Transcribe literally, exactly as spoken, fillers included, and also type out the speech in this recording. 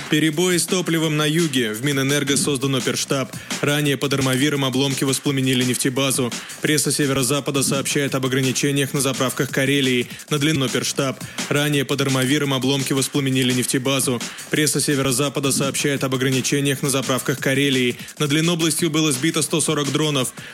Перебои с топливом на юге. В Минэнерго создан оперштаб. Ранее под Армавиром обломки воспламенили нефтебазу. Пресса Северо-Запада сообщает об ограничениях на заправках Карелии. На длину оперштаб. Ранее под Армавиром обломки воспламенили нефтебазу. Пресса Северо-Запада сообщает об ограничениях на заправках Карелии. Над Ленобластью было сбито сто сорок дронов.